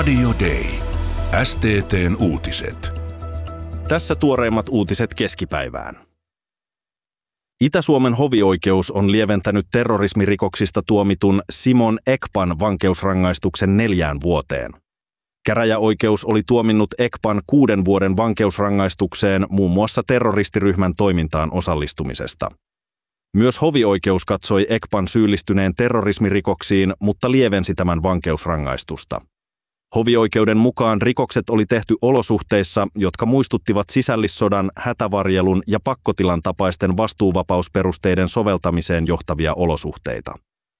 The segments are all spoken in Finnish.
Radio Day. STT:n uutiset. Tässä tuoreimmat uutiset keskipäivään. Itä-Suomen hovioikeus on lieventänyt terrorismirikoksista tuomitun Simon Ekpan vankeusrangaistuksen 4 vuoteen. Käräjäoikeus oli tuominnut Ekpan 6 vuoden vankeusrangaistukseen muun muassa terroristiryhmän toimintaan osallistumisesta. Myös hovioikeus katsoi Ekpan syyllistyneen terrorismirikoksiin, mutta lievensi tämän vankeusrangaistusta. Hovioikeuden mukaan rikokset oli tehty olosuhteissa, jotka muistuttivat sisällissodan, hätävarjelun ja pakkotilan tapaisten vastuuvapausperusteiden soveltamiseen johtavia olosuhteita.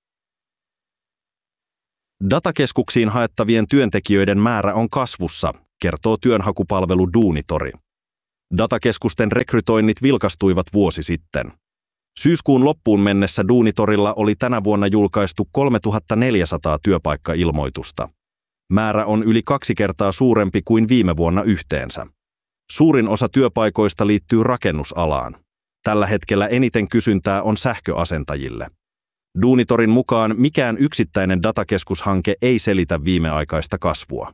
Datakeskuksiin haettavien työntekijöiden määrä on kasvussa, kertoo työnhakupalvelu Duunitori. Datakeskusten rekrytoinnit vilkastuivat vuosi sitten. Syyskuun loppuun mennessä Duunitorilla oli tänä vuonna julkaistu 3400 työpaikkailmoitusta. Määrä on yli 2 kertaa suurempi kuin viime vuonna yhteensä. Suurin osa työpaikoista liittyy rakennusalaan. Tällä hetkellä eniten kysyntää on sähköasentajille. Duunitorin mukaan mikään yksittäinen datakeskushanke ei selitä viimeaikaista kasvua.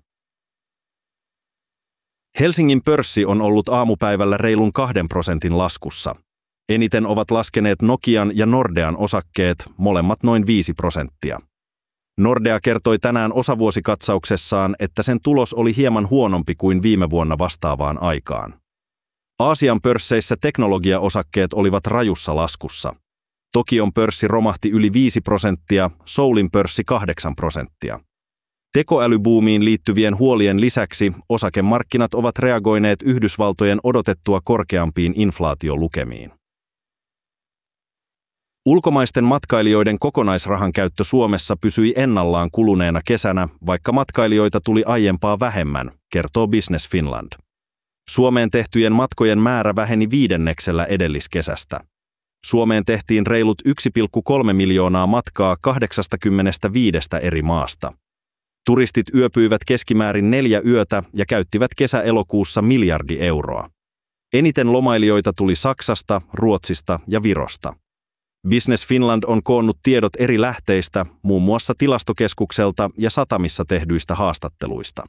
Helsingin pörssi on ollut aamupäivällä reilun 2% laskussa. Eniten ovat laskeneet Nokian ja Nordean osakkeet, molemmat noin 5%. Nordea kertoi tänään osavuosikatsauksessaan, että sen tulos oli hieman huonompi kuin viime vuonna vastaavaan aikaan. Aasian pörsseissä teknologiaosakkeet olivat rajussa laskussa. Tokion pörssi romahti yli 5%, Soulin pörssi 8%. Tekoälybuumiin liittyvien huolien lisäksi osakemarkkinat ovat reagoineet Yhdysvaltojen odotettua korkeampiin inflaatiolukemiin. Ulkomaisten matkailijoiden kokonaisrahan käyttö Suomessa pysyi ennallaan kuluneena kesänä, vaikka matkailijoita tuli aiempaa vähemmän, kertoo Business Finland. Suomeen tehtyjen matkojen määrä väheni 5% edelliskesästä. Suomeen tehtiin reilut 1,3 miljoonaa matkaa 85 eri maasta. Turistit yöpyivät keskimäärin 4 yötä ja käyttivät kesä-elokuussa miljardi euroa. Eniten lomailijoita tuli Saksasta, Ruotsista ja Virosta. Business Finland on koonnut tiedot eri lähteistä, muun muassa Tilastokeskukselta ja satamissa tehdyistä haastatteluista.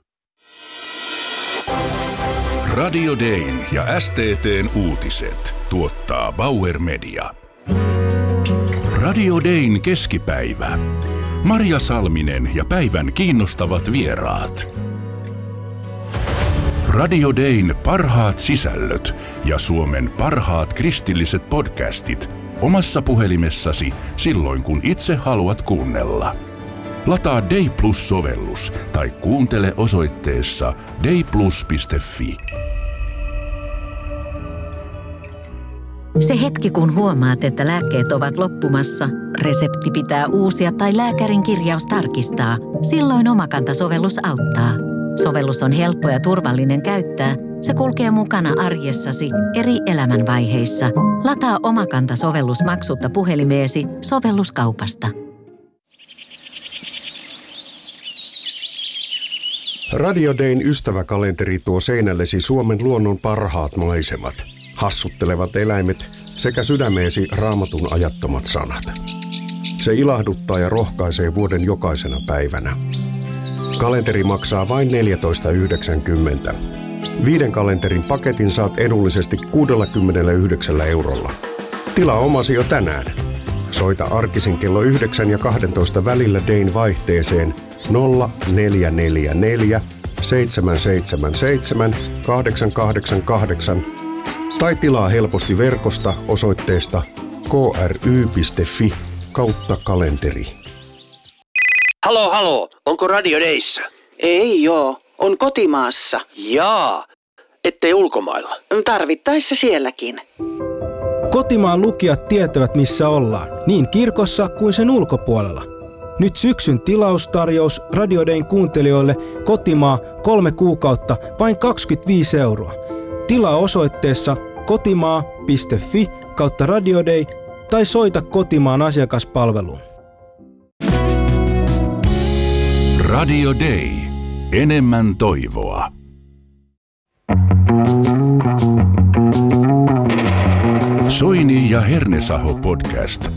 Radio Dayn ja STT:n uutiset tuottaa Bauer Media. Radio Dayn keskipäivä. Maria Salminen ja päivän kiinnostavat vieraat. Radio Dayn parhaat sisällöt ja Suomen parhaat kristilliset podcastit omassa puhelimessasi silloin, kun itse haluat kuunnella. Lataa Day Plus-sovellus tai kuuntele osoitteessa dayplus.fi. Se hetki, kun huomaat, että lääkkeet ovat loppumassa, resepti pitää uusia tai lääkärin kirjaus tarkistaa, silloin Omakanta-sovellus auttaa. Sovellus on helppo ja turvallinen käyttää. Se kulkee mukana arjessasi eri elämänvaiheissa. Lataa Omakanta-sovellus maksutta puhelimeesi sovelluskaupasta. Radio Dayn ystäväkalenteri tuo seinällesi Suomen luonnon parhaat maisemat, hassuttelevat eläimet sekä sydämeesi Raamatun ajattomat sanat. Se ilahduttaa ja rohkaisee vuoden jokaisena päivänä. Kalenteri maksaa vain 14,90. 5 kalenterin paketin saat edullisesti 69 eurolla. Tilaa omasi jo tänään. Soita arkisin kello 9 ja 12 välillä Dayn vaihteeseen 0444 777 888 tai tilaa helposti verkosta osoitteesta kry.fi/kalenteri. Halo, onko Radio Dayssä? Ei joo, on kotimaassa. Jaa, ettei ulkomailla. Tarvittaessa sielläkin. Kotimaan lukijat tietävät, missä ollaan, niin kirkossa kuin sen ulkopuolella. Nyt syksyn tilaustarjous Radio Dayn kuuntelijoille kotimaa 3 kuukautta vain 25 euroa. Tilaa osoitteessa kotimaa.fi/Radio Day tai soita kotimaan asiakaspalveluun. Radio Day. Enemmän toivoa. Soini ja Hernesaho podcast.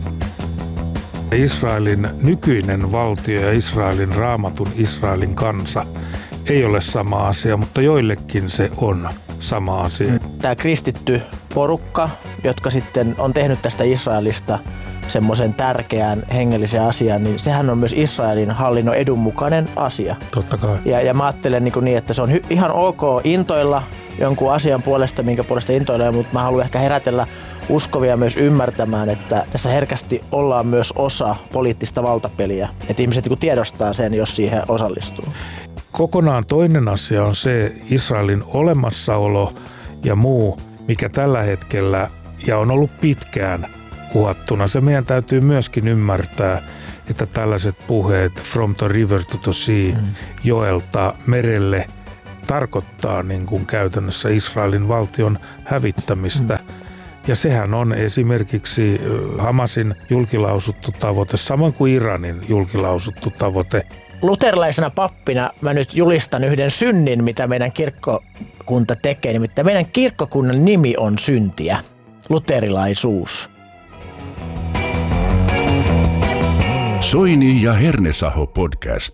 Israelin nykyinen valtio ja Israelin raamatun Israelin kansa ei ole sama asia, mutta joillekin se on sama asia. Tämä kristitty porukka, jotka sitten on tehnyt tästä Israelista semmoisen tärkeän hengellisen asian, niin sehän on myös Israelin hallinnon edun mukainen asia. Totta kai. Ja mä ajattelen niin, että se on ihan ok intoilla jonkun asian puolesta, minkä puolesta intoilee, mutta mä haluan ehkä herätellä uskovia myös ymmärtämään, että tässä herkästi ollaan myös osa poliittista valtapeliä. Että ihmiset niin tiedostaa sen, jos siihen osallistuu. Kokonaan toinen asia on se Israelin olemassaolo ja muu, mikä tällä hetkellä ja on ollut pitkään uhattuna. Se meidän täytyy myöskin ymmärtää, että tällaiset puheet from the river to the sea, joelta merelle, tarkoittaa niin kuin käytännössä Israelin valtion hävittämistä. Ja sehän on esimerkiksi Hamasin julkilausuttu tavoite, samoin kuin Iranin julkilausuttu tavoite. Luterilaisena pappina mä nyt julistan yhden synnin, mitä meidän kirkkokunta tekee. Nimittäin meidän kirkkokunnan nimi on syntiä, luterilaisuus. Soini ja Hernesaho podcast.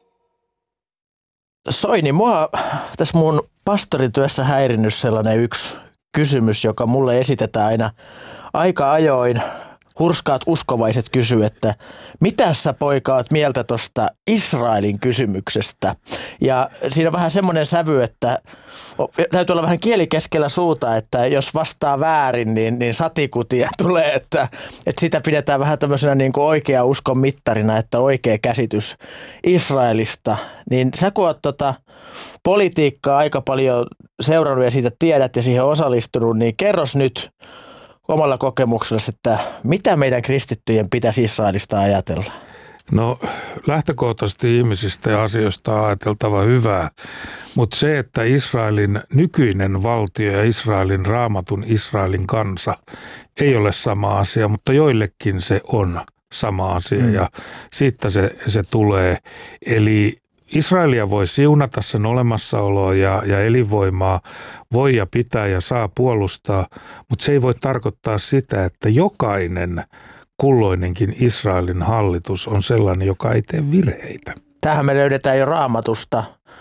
Soini, mua tässä mun pastorityössä häirinnyt sellainen yksi kysymys, joka mulle esitetään aina aika ajoin. Hurskaat uskovaiset kysyy, että mitä sä poika oot mieltä tuosta Israelin kysymyksestä? Ja siinä on vähän semmoinen sävy, että täytyy olla vähän kieli keskellä suuta, että jos vastaa väärin, niin satikutia tulee, että sitä pidetään vähän tämmöisenä niin kuin oikea uskon mittarina, että oikea käsitys Israelista. Niin sä kun oot politiikkaa aika paljon seurannut ja siitä tiedät ja siihen osallistunut, niin kerros nyt omalla kokemuksella, että mitä meidän kristittyjen pitäisi Israelista ajatella? No lähtökohtaisesti ihmisistä ja asioista on ajateltava hyvää, mutta se, että Israelin nykyinen valtio ja Israelin raamatun Israelin kansa ei ole sama asia, mutta joillekin se on sama asia ja siitä se tulee. Eli Israelia voi siunata sen olemassaoloa ja elinvoimaa, voi ja pitää ja saa puolustaa, mutta se ei voi tarkoittaa sitä, että jokainen kulloinenkin Israelin hallitus on sellainen, joka ei tee virheitä. Tähän me löydetään jo Raamatusta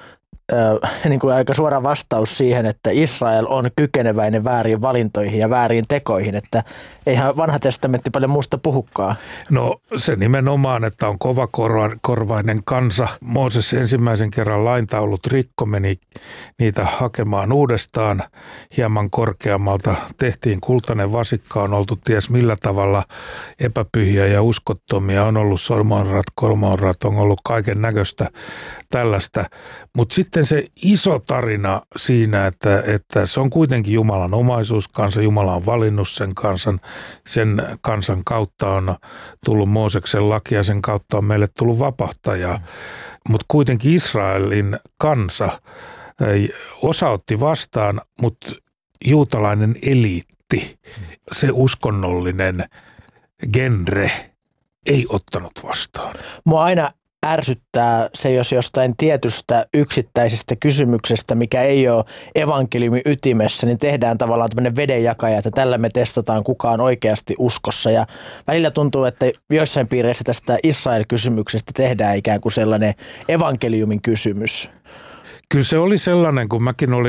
niin kuin aika suora vastaus siihen, että Israel on kykeneväinen väärin valintoihin ja väärin tekoihin, että eihän vanha testamentti paljon muusta puhukaan. No se nimenomaan, että on kovakorvainen kansa. Mooses ensimmäisen kerran laintaulut rikko, meni niitä hakemaan uudestaan hieman korkeammalta. Tehtiin kultainen vasikka, on oltu ties millä tavalla epäpyhiä ja uskottomia. On ollut sormaonrat, kolmaonrat, on ollut kaiken näköistä tällaista. Mutta sitten se iso tarina siinä, että se on kuitenkin Jumalan omaisuuskansa, Jumala on valinnut sen kansan kautta on tullut Mooseksen laki ja sen kautta on meille tullut vapahtaja. Mutta kuitenkin Israelin kansa osa otti vastaan, mutta juutalainen eliitti, se uskonnollinen genre ei ottanut vastaan. Mua aina ärsyttää se, jos jostain tietystä yksittäisestä kysymyksestä, mikä ei ole evankeliumin ytimessä, niin tehdään tavallaan tämmöinen vedenjakaja, että tällä me testataan kukaan oikeasti uskossa. Ja välillä tuntuu, että joissain piireissä tästä Israel-kysymyksestä tehdään ikään kuin sellainen evankeliumin kysymys. Kyllä se oli sellainen, kun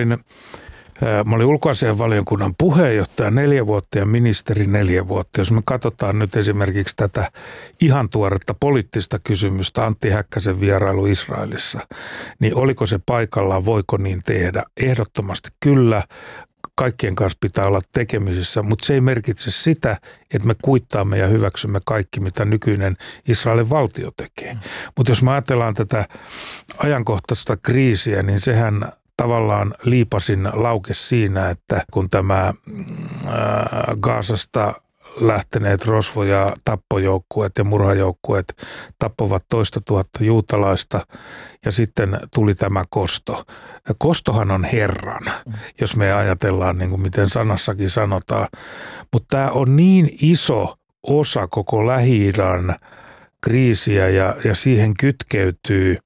mä olin ulkoasiainvaliokunnan puheenjohtaja 4 vuotta ja ministeri 4 vuotta. Jos me katsotaan nyt esimerkiksi tätä ihan tuoretta poliittista kysymystä, Antti Häkkäsen vierailu Israelissa, niin oliko se paikallaan, voiko niin tehdä? Ehdottomasti kyllä. Kaikkien kanssa pitää olla tekemisissä, mutta se ei merkitse sitä, että me kuittaamme ja hyväksymme kaikki, mitä nykyinen Israelin valtio tekee. Mutta jos me ajatellaan tätä ajankohtaista kriisiä, niin sehän tavallaan liipasin laukes siinä, että kun tämä Gazasta lähteneet rosvo- ja tappojoukkueet ja murhajoukkueet tappovat 2 000 juutalaista ja sitten tuli tämä kosto. Kostohan on Herran, jos me ajatellaan niin kuin miten sanassakin sanotaan, mutta tämä on niin iso osa koko Lähi-idän kriisiä ja siihen kytkeytyy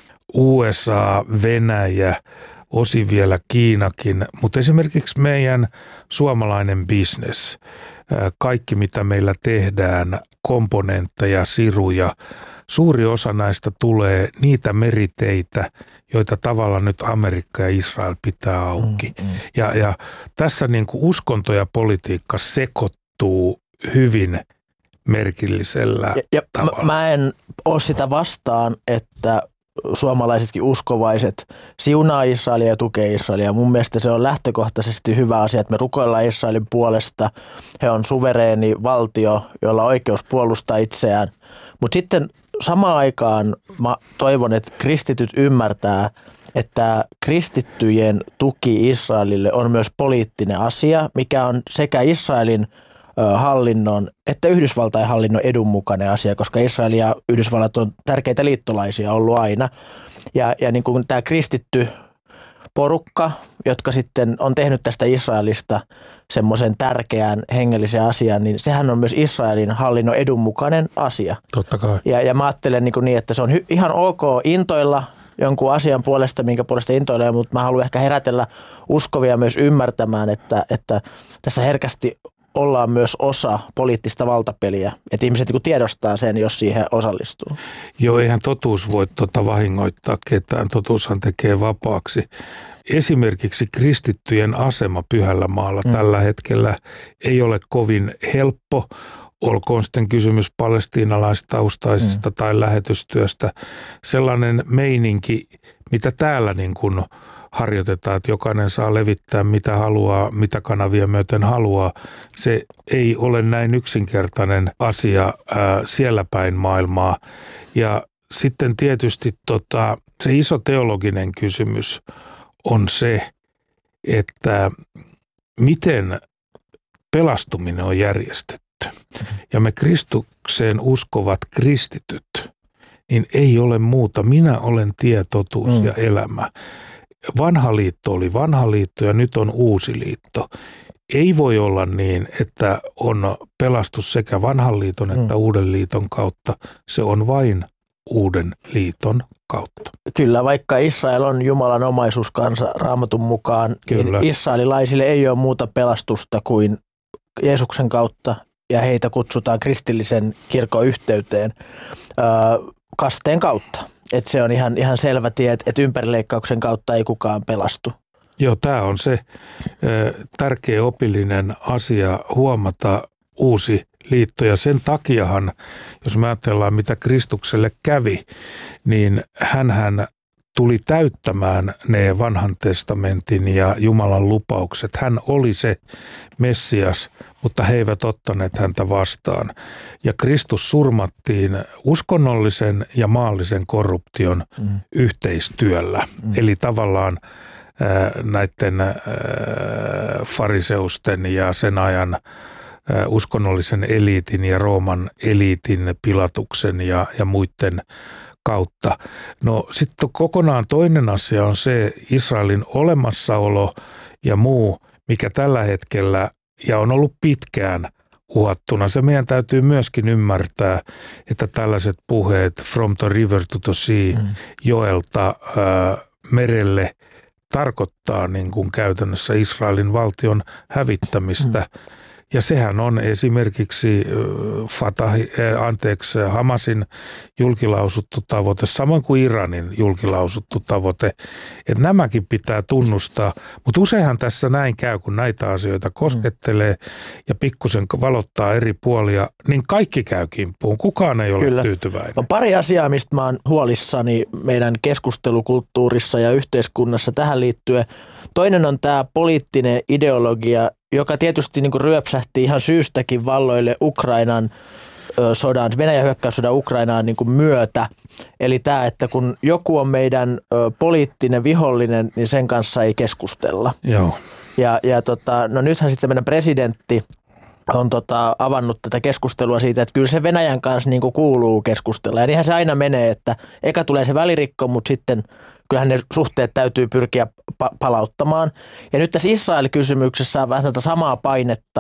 USA, Venäjä, osin vielä Kiinakin, mutta esimerkiksi meidän suomalainen business, kaikki mitä meillä tehdään, komponentteja, siruja, suuri osa näistä tulee niitä meriteitä, joita tavallaan nyt Amerikka ja Israel pitää auki. Ja tässä niin kuin uskonto ja politiikka sekoittuu hyvin merkillisellä tavalla. Mä en ole sitä vastaan, että suomalaisetkin uskovaiset siunaa Israelia ja tukee Israelia. Mun mielestä se on lähtökohtaisesti hyvä asia, että me rukoillaan Israelin puolesta. He on suvereeni valtio, jolla on oikeus puolustaa itseään. Mutta sitten samaan aikaan mä toivon, että kristityt ymmärtää, että kristittyjen tuki Israelille on myös poliittinen asia, mikä on sekä Israelin hallinnon että Yhdysvaltain hallinnon edun mukainen asia, koska Israel ja Yhdysvallat on tärkeitä liittolaisia ollut aina. Ja niin kuin tämä kristitty porukka, jotka sitten on tehnyt tästä Israelista semmoisen tärkeän hengellisen asian, niin sehän on myös Israelin hallinnon edun mukainen asia. Totta kai. Ja mä ajattelen niin, että se on ihan ok intoilla jonkun asian puolesta, minkä puolesta intoilee, mutta mä haluan ehkä herätellä uskovia myös ymmärtämään, että tässä herkästi ollaan myös osa poliittista valtapeliä, että ihmiset niin tiedostaa sen, jos siihen osallistuu. Joo, eihän totuus voi vahingoittaa ketään, totuushan tekee vapaaksi. Esimerkiksi kristittyjen asema Pyhällä maalla tällä hetkellä ei ole kovin helppo, olkoon sitten kysymys palestiinalaistaustaisista tai lähetystyöstä. Sellainen meininki, mitä täällä niin kuin harjoitetaan, että jokainen saa levittää mitä haluaa, mitä kanavia myöten haluaa. Se ei ole näin yksinkertainen asia siellä päin maailmaa. Ja sitten tietysti se iso teologinen kysymys on se, että miten pelastuminen on järjestetty. Ja me Kristukseen uskovat kristityt, niin ei ole muuta. Minä olen tie, totuus ja elämä. Vanha liitto oli vanha liitto ja nyt on uusi liitto. Ei voi olla niin, että on pelastus sekä vanhan liiton että uuden liiton kautta. Se on vain uuden liiton kautta. Kyllä, vaikka Israel on Jumalan omaisuuskansa Raamatun mukaan, niin israelilaisille ei ole muuta pelastusta kuin Jeesuksen kautta ja heitä kutsutaan kristillisen kirkon yhteyteen kasteen kautta. Että se on ihan selvä tie, että ympärileikkauksen kautta ei kukaan pelastu. Joo, tämä on se tärkeä opillinen asia huomata uusi liitto. Ja sen takiahan, jos me ajatellaan mitä Kristukselle kävi, niin hänhän tuli täyttämään ne vanhan testamentin ja Jumalan lupaukset. Hän oli se Messias, mutta he eivät ottaneet häntä vastaan. Ja Kristus surmattiin uskonnollisen ja maallisen korruption yhteistyöllä. Eli tavallaan näiden fariseusten ja sen ajan uskonnollisen eliitin ja Rooman eliitin, Pilatuksen ja muiden kautta. No sitten kokonaan toinen asia on se Israelin olemassaolo ja muu, mikä tällä hetkellä ja on ollut pitkään uhattuna. Se meidän täytyy myöskin ymmärtää, että tällaiset puheet from the river to the sea, joelta merelle tarkoittaa niin kuin käytännössä Israelin valtion hävittämistä. Ja sehän on esimerkiksi Hamasin julkilausuttu tavoite, samoin kuin Iranin julkilausuttu tavoite, että nämäkin pitää tunnustaa. Mutta useinhan tässä näin käy, kun näitä asioita koskettelee ja pikkusen valottaa eri puolia, niin kaikki käy kimppuun. Kukaan ei ole tyytyväinen. No, pari asiaa, mistä mä oon huolissani meidän keskustelukulttuurissa ja yhteiskunnassa tähän liittyen. Toinen on tämä poliittinen ideologia, joka tietysti niin kuin ryöpsähti ihan syystäkin valloille Ukrainan sodan, Venäjän hyökkäyssodan Ukrainaan niin kuin myötä. Eli tämä, että kun joku on meidän poliittinen vihollinen, niin sen kanssa ei keskustella. Joo. No nythän sitten meidän presidentti on avannut tätä keskustelua siitä, että kyllä se Venäjän kanssa niin kuin kuuluu keskustella. Ja niinhän se aina menee, että eka tulee se välirikko, mutta sitten kyllähän ne suhteet täytyy pyrkiä palauttamaan. Ja nyt tässä Israel-kysymyksessä on vähän tätä samaa painetta,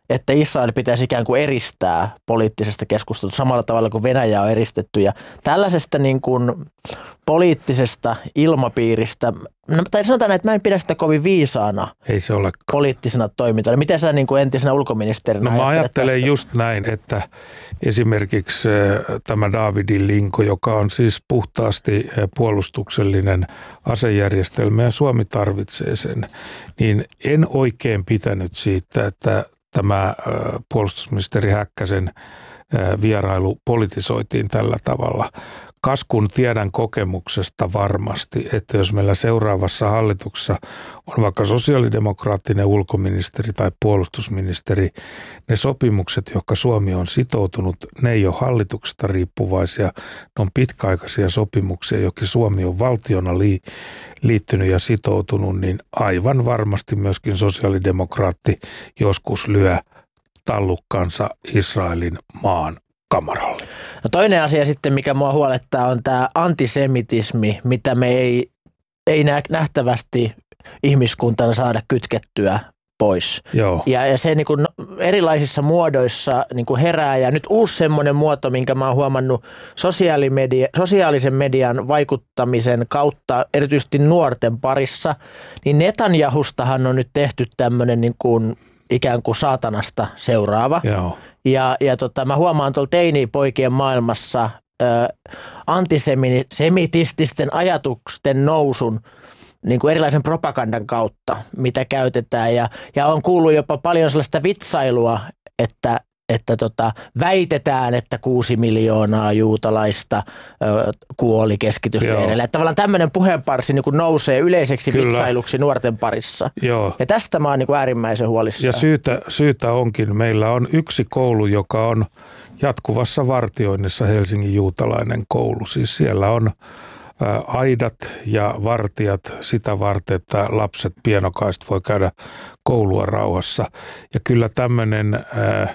että Israel pitäisi ikään kuin eristää poliittisesta keskustelusta samalla tavalla kuin Venäjä on eristetty. Ja tällaisesta niin kuin poliittisesta ilmapiiristä, tai sanotaan, että mä en pidä sitä kovin viisaana. Ei se ole poliittisena toimintana. Miten sä niin kuin entisenä ulkoministerinä mä ajattelen tästä? Just näin, että esimerkiksi tämä Davidin linko, joka on siis puhtaasti puolustuksellinen asejärjestelmä ja Suomi tarvitsee sen, niin en oikein pitänyt siitä, että tämä puolustusministeri Häkkäsen vierailu politisoitiin tällä tavalla. Kun tiedän kokemuksesta varmasti, että jos meillä seuraavassa hallituksessa on vaikka sosiaalidemokraattinen ulkoministeri tai puolustusministeri, ne sopimukset, jotka Suomi on sitoutunut, ne ei ole hallituksesta riippuvaisia, ne on pitkäaikaisia sopimuksia, joihin Suomi on valtiona liittynyt ja sitoutunut, niin aivan varmasti myöskin sosiaalidemokraatti joskus lyö tallukkansa Israelin maan kamaralle. No toinen asia sitten, mikä mua huolettaa, on tämä antisemitismi, mitä me ei nähtävästi ihmiskuntana saada kytkettyä pois. Joo. Ja se niin kuin erilaisissa muodoissa niin kuin herää. Ja nyt uusi semmoinen muoto, minkä mä oon huomannut sosiaalisen median vaikuttamisen kautta, erityisesti nuorten parissa, niin Netanyahustahan on nyt tehty tämmöinen niin kuin ikään kuin saatanasta seuraava. Joo. Ja mä huomaan tuolla teini-poikien maailmassa antisemitististen ajatusten nousun niin kuin erilaisen propagandan kautta, mitä käytetään. Ja on kuullut jopa paljon sellaista vitsailua, että väitetään, että 6 miljoonaa juutalaista kuoli keskitysleireillä. Että tavallaan tämmöinen puheenparsi niin kuin nousee yleiseksi vitsailuksi nuorten parissa. Joo. Ja tästä mä oon niin kuin äärimmäisen huolissaan. Ja syytä onkin. Meillä on yksi koulu, joka on jatkuvassa vartioinnissa, Helsingin juutalainen koulu. Siis siellä on aidat ja vartijat sitä varten, että lapset pienokaiset voi käydä koulua rauhassa. Ja kyllä tämmöinen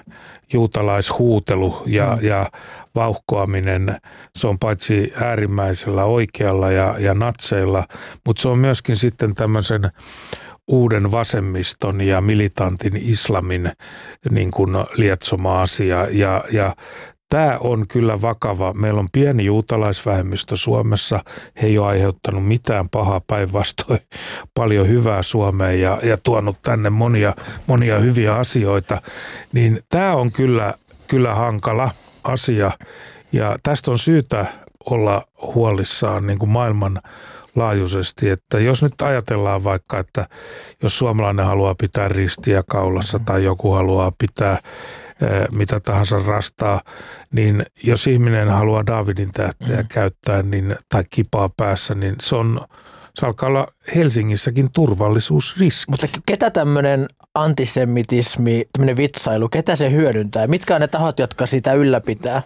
juutalaishuutelu ja vauhkoaminen, se on paitsi äärimmäisellä oikealla ja natseilla, mutta se on myöskin sitten tämmöisen uuden vasemmiston ja militantin islamin niin kuin lietsoma asia ja tämä on kyllä vakava. Meillä on pieni juutalaisvähemmistö Suomessa. He ei ole aiheuttanut mitään pahaa, päinvastoin paljon hyvää Suomeen ja tuonut tänne monia hyviä asioita. Niin tämä on kyllä hankala asia ja tästä on syytä olla huolissaan niin kuin maailmanlaajuisesti, että jos nyt ajatellaan vaikka, että jos suomalainen haluaa pitää ristiä kaulassa tai joku haluaa pitää mitä tahansa rastaa, niin jos ihminen haluaa Daavidin tähteä käyttää tai kipaa päässä, niin se alkaa olla Helsingissäkin turvallisuusriski. Mutta ketä tämmöinen antisemitismi, tämmöinen vitsailu, ketä se hyödyntää? Mitkä on ne tahot, jotka sitä ylläpitää?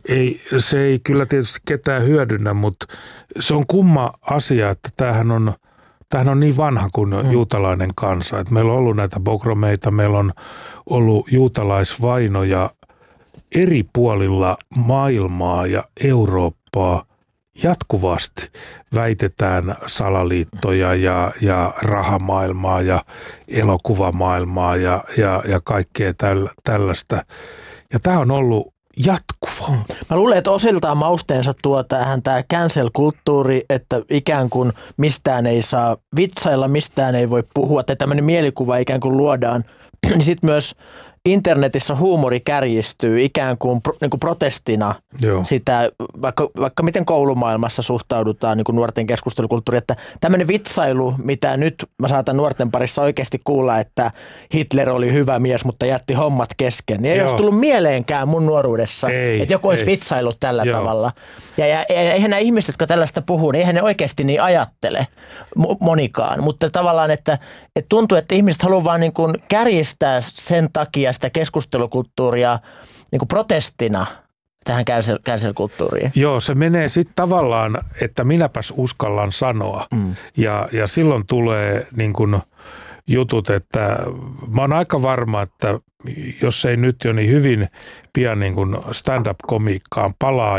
Se ei kyllä tietysti ketään hyödynnä, mutta se on kumma asia, että tämähän on niin vanha kuin juutalainen kansa. Et meillä on ollut näitä pogromeita, meillä on ollut juutalaisvainoja eri puolilla maailmaa ja Eurooppaa jatkuvasti. Väitetään salaliittoja ja rahamaailmaa ja elokuvamaailmaa ja kaikkea tällaista. Ja tämä on ollut jatkuva. Mä luulen, että osiltaan mausteensa tuo tähän tämä cancel-kulttuuri, että ikään kuin mistään ei saa vitsailla, mistään ei voi puhua, että tämmöinen mielikuva ikään kuin luodaan. Niin sitten myös internetissä huumori kärjistyy ikään kuin, niin kuin protestina. Joo. Sitä, vaikka miten koulumaailmassa suhtaudutaan niin kuin nuorten keskustelukulttuuriin, että tämmöinen vitsailu, mitä nyt mä saatan nuorten parissa oikeasti kuulla, että Hitler oli hyvä mies, mutta jätti hommat kesken, niin ei olisi tullut mieleenkään mun nuoruudessa, että joku olisi vitsailut tällä tavalla. Ja eihän nämä ihmiset, jotka tällaista puhuu, niin eihän ne oikeasti niin ajattele monikaan, mutta tavallaan, että tuntuu, että ihmiset haluaa vaan niin kuin kärjistää sen takia sitä keskustelukulttuuria niin kuin protestina tähän cancel-kulttuuriin. Joo, se menee sitten tavallaan, että minäpäs uskallan sanoa. Ja silloin tulee niin kuin jutut, että mä oon aika varma, että jos ei nyt jo, niin hyvin pian niin kuin stand-up-komiikkaan palaa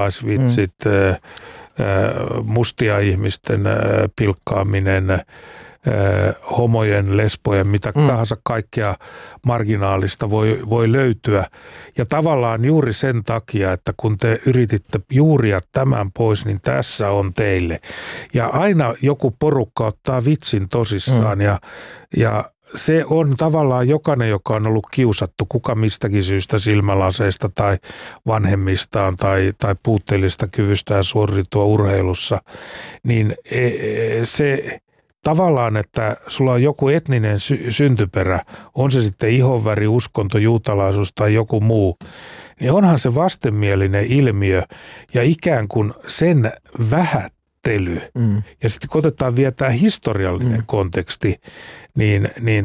juutalaisvitsit, mustia ihmisten pilkkaaminen, homojen, lesbojen, mitä tahansa kaikkea marginaalista voi löytyä. Ja tavallaan juuri sen takia, että kun te yrititte juuria tämän pois, niin tässä on teille. Ja aina joku porukka ottaa vitsin tosissaan ja se on tavallaan jokainen, joka on ollut kiusattu, kuka mistäkin syystä silmälaseista tai vanhemmistaan tai puutteellista kyvystään suoriutua urheilussa, niin se tavallaan, että sulla on joku etninen syntyperä, on se sitten ihonväri, uskonto, juutalaisuus tai joku muu, niin onhan se vastenmielinen ilmiö ja ikään kuin sen vähättely. Ja sitten kun otetaan vielä tämä historiallinen konteksti, niin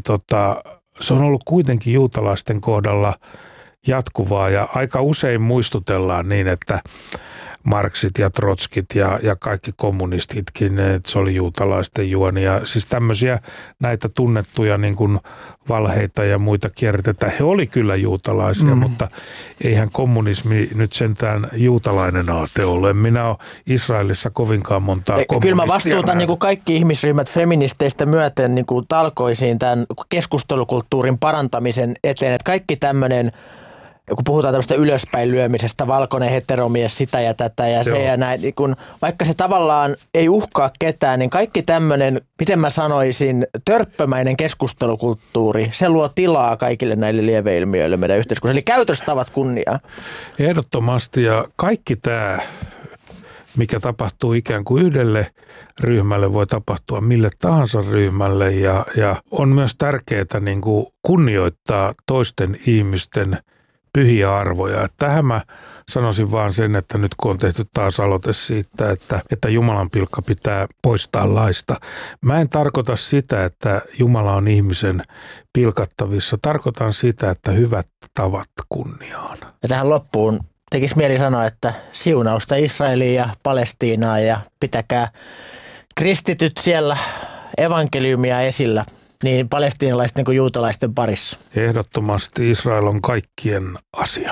se on ollut kuitenkin juutalaisten kohdalla jatkuvaa ja aika usein muistutellaan niin, että Marksit ja Trotskit ja kaikki kommunistitkin, että se oli juutalaisten juoni. Ja siis tämmöisiä näitä tunnettuja niin kuin valheita ja muita kierrätetään. He oli kyllä juutalaisia, mutta eihän kommunismi nyt sentään juutalainen aate ole. Minä olen Israelissa kovinkaan montaa kommunistia. Kyllä mä vastuutan niin kuin kaikki ihmisryhmät feministeistä myöten niin kuin talkoisiin tämän keskustelukulttuurin parantamisen eteen. Että kaikki tämmöinen, kun puhutaan tämmöistä ylöspäin lyömisestä, valkoinen heteromies, sitä ja tätä ja se ja näin, niin kun, vaikka se tavallaan ei uhkaa ketään, niin kaikki tämmöinen, miten mä sanoisin, törppömäinen keskustelukulttuuri, se luo tilaa kaikille näille lieveilmiöille meidän yhteiskunnassa. Eli käytöstavat kunniaa. Ehdottomasti ja kaikki tämä, mikä tapahtuu ikään kuin yhdelle ryhmälle, voi tapahtua mille tahansa ryhmälle ja on myös tärkeää niin kuin kunnioittaa toisten ihmisten pyhiä arvoja. Tähän mä sanoisin vaan sen, että nyt kun on tehty taas aloite siitä, että Jumalan pilkka pitää poistaa laista. Mä en tarkoita sitä, että Jumala on ihmisen pilkattavissa. Tarkoitan sitä, että hyvät tavat kunniaan. Ja tähän loppuun tekisi mieli sanoa, että siunausta Israeliin ja Palestiinaan ja pitäkää kristityt siellä evankeliumia esillä. Niin palestiinalaisten kuin juutalaisten parissa. Ehdottomasti Israel on kaikkien asia.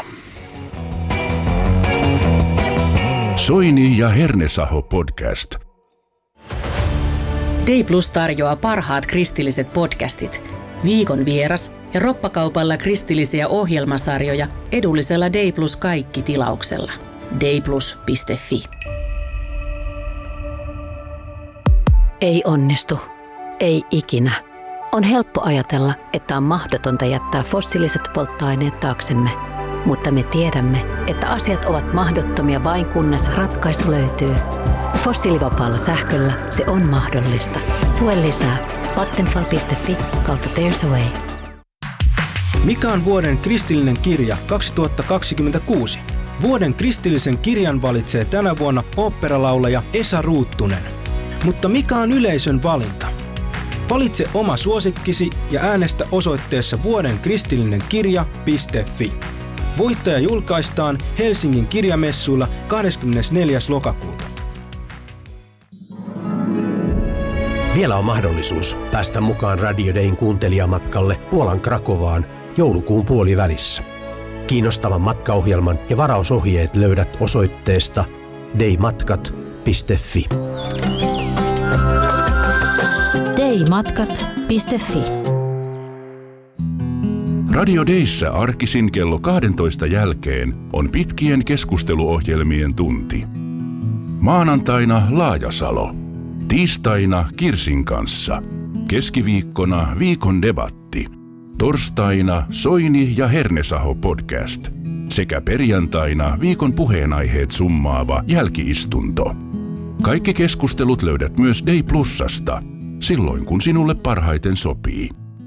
Soini ja Hernesaho podcast. Day Plus tarjoaa parhaat kristilliset podcastit, viikon vieras ja roppakaupalla kristillisiä ohjelmasarjoja edullisella Day Plus kaikki -tilauksella. dayplus.fi. Ei onnistu. Ei ikinä. On helppo ajatella, että on mahdotonta jättää fossiiliset polttoaineet taaksemme, mutta me tiedämme, että asiat ovat mahdottomia vain kunnes ratkaisu löytyy. Fossiilivapaalla sähköllä se on mahdollista. Lue lisää vattenfall.fi/There's a Way. Mikä on vuoden kristillinen kirja 2026? Vuoden kristillisen kirjan valitsee tänä vuonna oopperalaulaja Esa Ruuttunen. Mutta mikä on yleisön valinta? Valitse oma suosikkisi ja äänestä osoitteessa vuodenkristillinenkirja.fi. Voittaja julkaistaan Helsingin kirjamessuilla 24. lokakuuta. Vielä on mahdollisuus päästä mukaan Radio Dayn kuuntelijamatkalle Puolan Krakovaan joulukuun puolivälissä. Kiinnostavan matkaohjelman ja varausohjeet löydät osoitteesta daymatkat.fi. daymatkat.fi. Radio Dayssä arkisin kello 12 jälkeen on pitkien keskusteluohjelmien tunti. Maanantaina Laajasalo. Tiistaina Kirsin kanssa. Keskiviikkona viikon debatti. Torstaina Soini ja Hernesaho podcast. Sekä perjantaina viikon puheenaiheet summaava jälkiistunto. Kaikki keskustelut löydät myös Day Plusasta, silloin kun sinulle parhaiten sopii.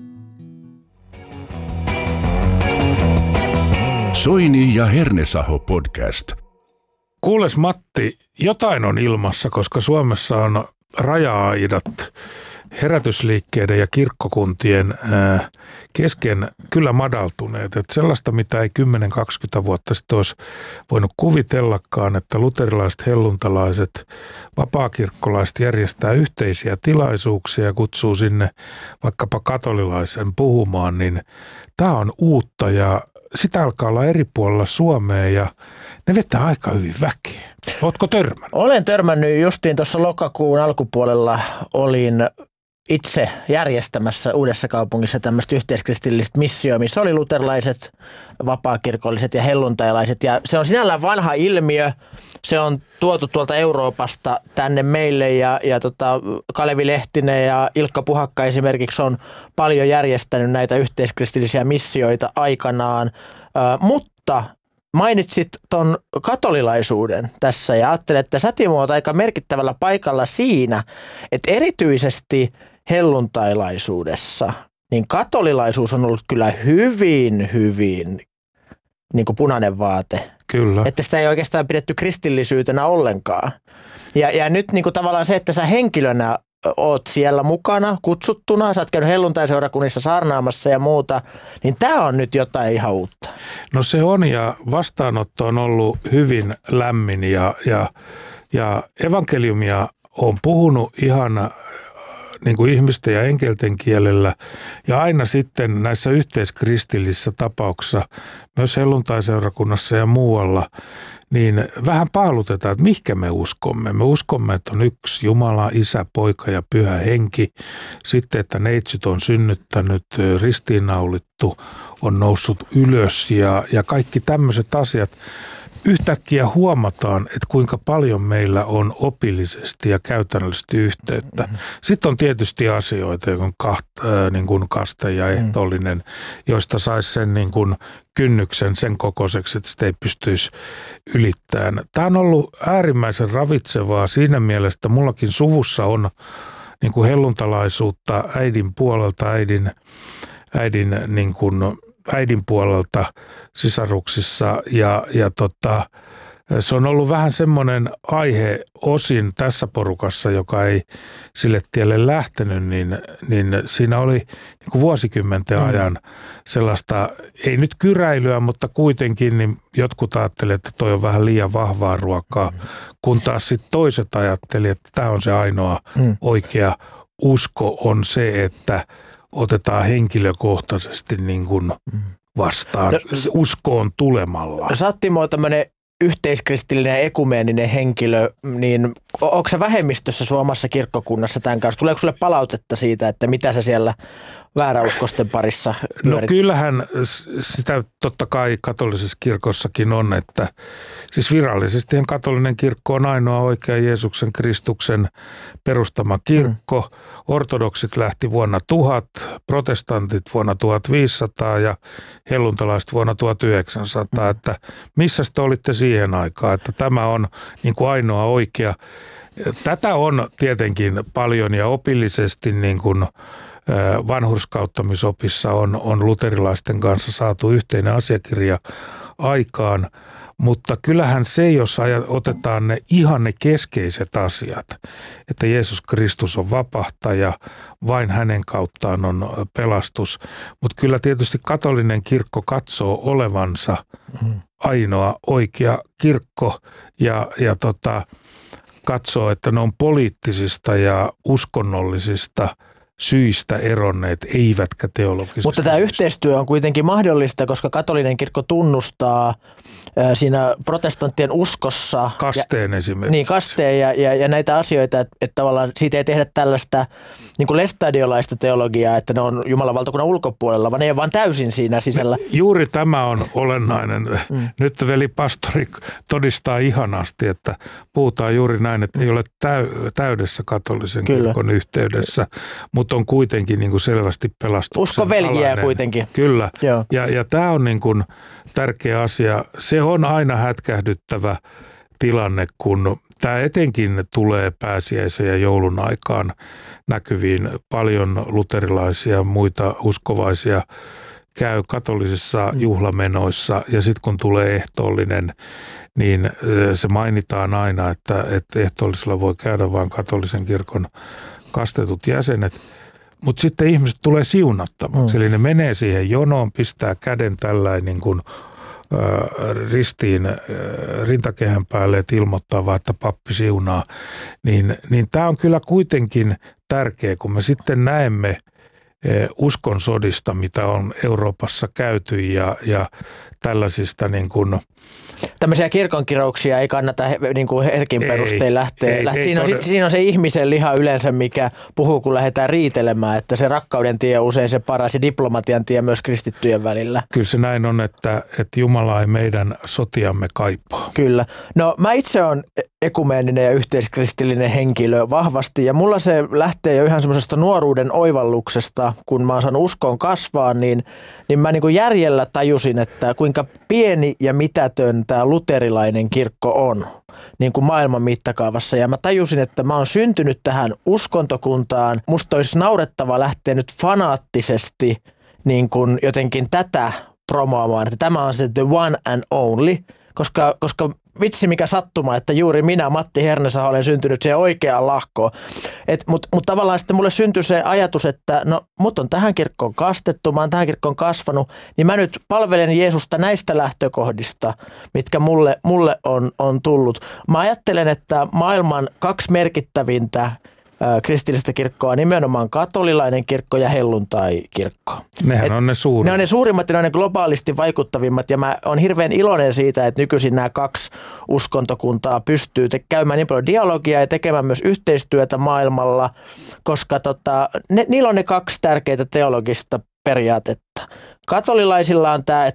Soini ja Hernesaho podcast. Kuules Matti, jotain on ilmassa, koska Suomessa on raja-aidat herätysliikkeiden ja kirkkokuntien kesken kyllä madaltuneet. Että sellaista, mitä ei 10-20 vuotta sitten olisi voinut kuvitellakaan, että luterilaiset, helluntalaiset, vapaakirkkolaiset järjestää yhteisiä tilaisuuksia ja kutsuu sinne vaikkapa katolilaisen puhumaan, niin tämä on uutta ja sitä alkaa olla eri puolilla Suomea ja ne vetää aika hyvin väkeä. Ootko törmännyt? Olen törmännyt justiin tuossa lokakuun alkupuolella olin itse järjestämässä Uudessakaupungissa tämmöistä yhteiskristillistä missioa, missä oli luterilaiset, vapaakirkolliset ja helluntailaiset. Ja se on sinällään vanha ilmiö. Se on tuotu tuolta Euroopasta tänne meille ja Kalevi Lehtinen ja Ilkka Puhakka esimerkiksi on paljon järjestänyt näitä yhteiskristillisiä missioita aikanaan. Mutta mainitsit ton katolilaisuuden tässä ja ajattelin, että sä Timo oot aika merkittävällä paikalla siinä, että erityisesti helluntailaisuudessa niin katolilaisuus on ollut kyllä hyvin niin kuin punainen vaate. Kyllä. Että sitä ei oikeastaan pidetty kristillisyytenä ollenkaan. Ja nyt niin kuin tavallaan se, että sä henkilönä oot siellä mukana, kutsuttuna, sä oot käynyt helluntaiseurakunnissa saarnaamassa ja muuta, niin tää on nyt jotain ihan uutta. No se on, ja vastaanotto on ollut hyvin lämmin ja evankeliumia on puhunut ihan niin kuin ihmisten ja enkelten kielellä, ja aina sitten näissä yhteiskristillisissä tapauksissa, myös helluntaiseurakunnassa ja muualla, niin vähän paalutetaan, että mihinkä me uskomme. Me uskomme, että on yksi Jumala, Isä, Poika ja Pyhä Henki. Sitten, että neitsyt on synnyttänyt, ristiinnaulittu, on noussut ylös ja kaikki tämmöiset asiat. Yhtäkkiä huomataan, että kuinka paljon meillä on opillisesti ja käytännöllisesti yhteyttä. Sitten on tietysti asioita, niin kuin kaste ja ehtoollinen, joista saisi sen niin kuin kynnyksen sen kokoiseksi, että sitä ei pystyisi ylittämään. Tämä on ollut äärimmäisen ravitsevaa siinä mielessä, että mullakin suvussa on niin kuin helluntalaisuutta äidin puolelta, äidin puolelta sisaruksissa ja se on ollut vähän semmoinen aihe osin tässä porukassa, joka ei sille tielle lähtenyt, niin siinä oli niin kuin vuosikymmenten ajan sellaista, ei nyt kyräilyä, mutta kuitenkin niin jotkut ajattelivat, että toi on vähän liian vahvaa ruokaa, kun taas sitten toiset ajattelivat, että tämä on se ainoa oikea usko on se, että otetaan henkilökohtaisesti niin kuin vastaan uskoon tulemalla. Sä oot Timo tämmöinen yhteiskristillinen ja ekumeeninen henkilö, niin onko sä vähemmistössä sun omassa kirkkokunnassa tämän kanssa? Tuleeko sulle palautetta siitä, että mitä sä siellä vääräuskosten parissa pyörit? No kyllähän sitä totta kai katolisessa kirkossakin on, että siis virallisesti katolinen kirkko on ainoa oikea Jeesuksen Kristuksen perustama kirkko. Ortodoksit lähti vuonna 1000, protestantit vuonna 1500 ja helluntalaiset vuonna 1900. Että missä te olitte siihen aikaan, että tämä on niin kuin ainoa oikea. Tätä on tietenkin paljon ja opillisesti niin kuin vanhurskauttamisopissa on luterilaisten kanssa saatu yhteinen asiakirja aikaan, mutta kyllähän se, jos otetaan ne keskeiset asiat, että Jeesus Kristus on vapahtaja, vain hänen kauttaan on pelastus, mutta kyllä tietysti katolinen kirkko katsoo olevansa ainoa oikea kirkko ja katsoo, että ne on poliittisista ja uskonnollisista syistä eronneet, eivätkä teologisista. Mutta tämä yhteistyö on kuitenkin mahdollista, koska katolinen kirkko tunnustaa siinä protestanttien uskossa kasteen esimerkiksi. Niin, kasteen ja näitä asioita, että tavallaan siitä ei tehdä tällaista niin kuin lestadiolaista teologiaa, että ne on Jumalan valtakunnan ulkopuolella, vaan ne ei vaan täysin siinä sisällä. Juuri tämä on olennainen. Nyt veli-pastori todistaa ihanasti, että puhutaan juuri näin, että ei ole täydessä katolisen kirkon yhteydessä, mutta on kuitenkin niin kuin selvästi pelastuksen uskon veljiä kuitenkin. Kyllä. Ja tämä on niin kuin tärkeä asia. Se on aina hätkähdyttävä tilanne, kun tämä etenkin tulee pääsiäisen ja joulun aikaan näkyviin. Paljon luterilaisia ja muita uskovaisia käy katolisissa juhlamenoissa ja sitten kun tulee ehtoollinen, niin se mainitaan aina, että ehtoollisella voi käydä vain katolisen kirkon kastetut jäsenet, mutta sitten ihmiset tulee siunattavaksi. Eli ne menee siihen jonoon, pistää käden tällainen niin kuin ristiin rintakehän päälle, että ilmoittaa vaan, että pappi siunaa. Niin tämä on kyllä kuitenkin tärkeä, kun me sitten näemme uskonsodista, mitä on Euroopassa käyty ja tällaisista niin kuin... Tämmöisiä kirkonkirouksia ei kannata niin kuin herkin perustein lähteä. Siinä on se ihmisen liha yleensä, mikä puhuu, kun lähdetään riitelemään, että se rakkauden tie on usein se paras ja diplomatian tie myös kristittyjen välillä. Kyllä se näin on, että Jumala ei meidän sotiamme kaipaa. Kyllä. No mä itse olen ekumeeninen ja yhteiskristillinen henkilö vahvasti ja mulla se lähtee jo ihan semmoisesta nuoruuden oivalluksesta, kun mä oon saanut uskoon kasvaa, niin mä niin kuin järjellä tajusin, että kuinka pieni ja mitätön tämä luterilainen kirkko on niin kuin maailman mittakaavassa. Ja mä tajusin, että mä oon syntynyt tähän uskontokuntaan. Musta olisi naurettava lähteä nyt fanaattisesti niin kuin jotenkin tätä promoamaan, että tämä on se the one and only, koska vitsi mikä sattuma, että juuri minä, Matti Hernesaho, olen syntynyt siihen oikeaan lahkoon. Mutta tavallaan sitten mulle syntyi se ajatus, että no mut on tähän kirkkoon kastettu, mä oon tähän kirkkoon kasvanut, niin mä nyt palvelen Jeesusta näistä lähtökohdista, mitkä mulle on tullut. Mä ajattelen, että maailman 2 merkittävintä kristillistä kirkkoa on nimenomaan katolilainen kirkko ja helluntai-kirkko. Nehän on ne suurimmat. Ne on ne suurimmat ja ne on ne globaalisti vaikuttavimmat ja mä oon hirveän iloinen siitä, että nykyisin nämä 2 uskontokuntaa pystyy käymään niin paljon dialogia ja tekemään myös yhteistyötä maailmalla, koska niillä on ne 2 tärkeitä teologista periaatetta. Katolilaisilla on tämä,